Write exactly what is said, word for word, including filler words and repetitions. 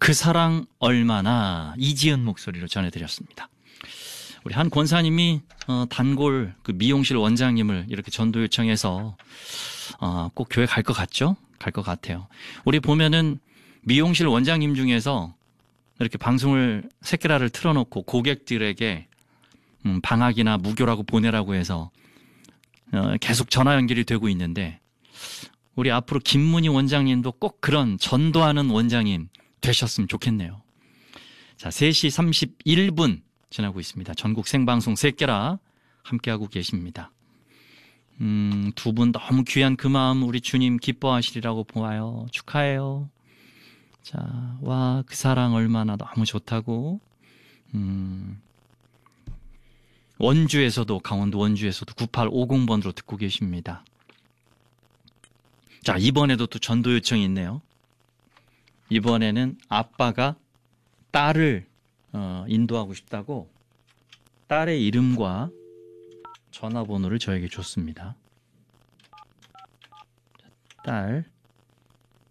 그 사랑 얼마나 이지은 목소리로 전해드렸습니다. 우리 한 권사님이 어, 단골 그 미용실 원장님을 이렇게 전도 요청해서 어, 꼭 교회 갈 것 같죠? 갈 것 같아요. 우리 보면은 미용실 원장님 중에서 이렇게 방송을 새끼라를 틀어놓고 고객들에게 음, 방학이나 무교라고 보내라고 해서 어, 계속 전화 연결이 되고 있는데 우리 앞으로 김문희 원장님도 꼭 그런 전도하는 원장님 되셨으면 좋겠네요. 자, 세 시 삼십일 분 지나고 있습니다. 전국 생방송 새끼라 함께하고 계십니다. 음, 두 분 너무 귀한 그 마음 우리 주님 기뻐하시리라고 보아요. 축하해요. 자, 와, 그 사랑 얼마나 너무 좋다고. 음, 원주에서도, 강원도 원주에서도 구팔오공 번으로 듣고 계십니다. 자, 이번에도 또 전도 요청이 있네요. 이번에는 아빠가 딸을 어, 인도하고 싶다고 딸의 이름과 전화번호를 저에게 줬습니다. 딸